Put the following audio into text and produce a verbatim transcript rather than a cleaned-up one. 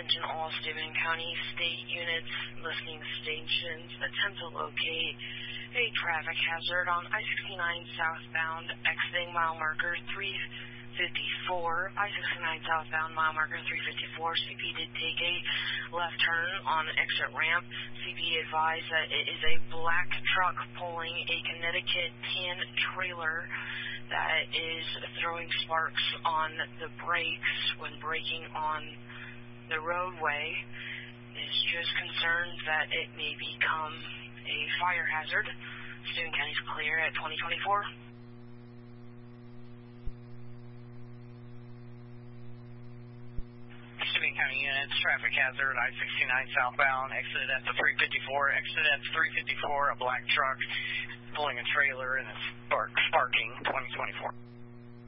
Attention all Steuben County state units, listening stations, attempt to locate a traffic hazard on I sixty-nine southbound, exiting mile marker three fifty-four. I sixty-nine southbound, mile marker three fifty-four. C P did take a left turn on the exit ramp. C P advised that it is a black truck pulling a Connecticut tan trailer that is throwing sparks on the brakes when braking on the roadway. Is just concerned that it may become a fire hazard. Steuben County is clear at twenty twenty-four. Steuben County units, traffic hazard, I sixty-nine southbound, exit at the three fifty-four, exit at the three fifty-four, a black truck pulling a trailer and it's spark, sparking twenty twenty-four.